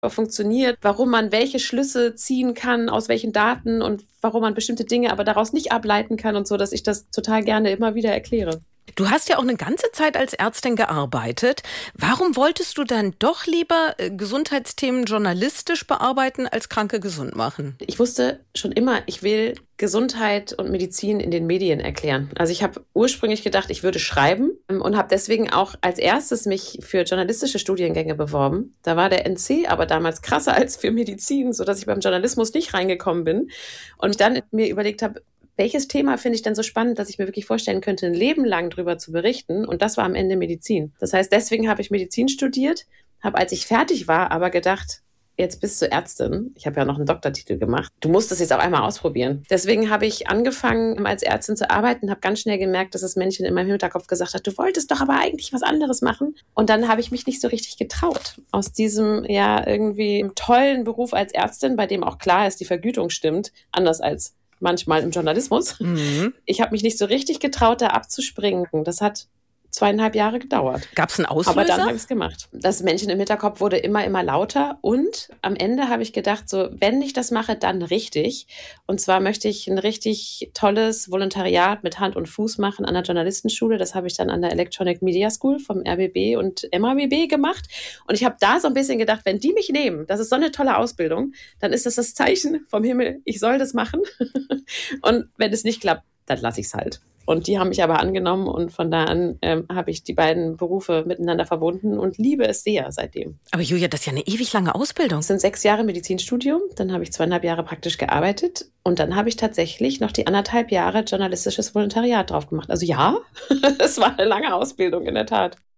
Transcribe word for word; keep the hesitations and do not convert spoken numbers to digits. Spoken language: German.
funktioniert, warum man welche Schlüsse ziehen kann, aus welchen Daten und warum man bestimmte Dinge aber daraus nicht ableiten kann und so, dass ich das total gerne immer wieder erkläre. Du hast ja auch eine ganze Zeit als Ärztin gearbeitet. Warum wolltest du dann doch lieber äh, Gesundheitsthemen journalistisch bearbeiten, als Kranke gesund machen? Ich wusste schon immer, ich will Gesundheit und Medizin in den Medien erklären. Also ich habe ursprünglich gedacht, ich würde schreiben und habe deswegen auch als erstes mich für journalistische Studiengänge beworben. Da war der N C aber damals krasser als für Medizin, sodass ich beim Journalismus nicht reingekommen bin. Und dann mir überlegt habe, welches Thema finde ich denn so spannend, dass ich mir wirklich vorstellen könnte, ein Leben lang drüber zu berichten? Und das war am Ende Medizin. Das heißt, deswegen habe ich Medizin studiert, habe, als ich fertig war, aber gedacht, jetzt bist du Ärztin. Ich habe ja noch einen Doktortitel gemacht. Du musst das jetzt auch einmal ausprobieren. Deswegen habe ich angefangen, als Ärztin zu arbeiten, habe ganz schnell gemerkt, dass das Männchen in meinem Hinterkopf gesagt hat, du wolltest doch aber eigentlich was anderes machen. Und dann habe ich mich nicht so richtig getraut. Aus diesem ja irgendwie tollen Beruf als Ärztin, bei dem auch klar ist, die Vergütung stimmt, anders als manchmal im Journalismus. Mhm. Ich habe mich nicht so richtig getraut, da abzuspringen. Das hat zweieinhalb Jahre gedauert. Gab es einen Auslöser? Aber dann habe ich es gemacht. Das Männchen im Hinterkopf wurde immer, immer lauter. Und am Ende habe ich gedacht, so, wenn ich das mache, dann richtig. Und zwar möchte ich ein richtig tolles Volontariat mit Hand und Fuß machen an der Journalistenschule. Das habe ich dann an der Electronic Media School vom R B B und M A B B gemacht. Und ich habe da so ein bisschen gedacht, wenn die mich nehmen, das ist so eine tolle Ausbildung, dann ist das das Zeichen vom Himmel, ich soll das machen. Und wenn es nicht klappt, dann lasse ich es halt. Und die haben mich aber angenommen und von da an ähm, habe ich die beiden Berufe miteinander verbunden und liebe es sehr seitdem. Aber Julia, das ist ja eine ewig lange Ausbildung. Es sind sechs Jahre Medizinstudium, dann habe ich zweieinhalb Jahre praktisch gearbeitet und dann habe ich tatsächlich noch die anderthalb Jahre journalistisches Volontariat drauf gemacht. Also ja, es war eine lange Ausbildung in der Tat.